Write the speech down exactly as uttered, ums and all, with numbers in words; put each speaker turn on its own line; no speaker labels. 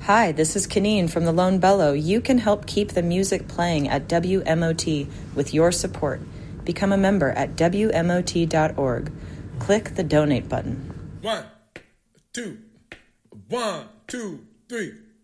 Hi, this is Kaneen from the Lone Bellow. You can help keep the music playing at W M O T with your support. Become a member at W M O T dot org. Click the donate button.
One, two, one, two, three.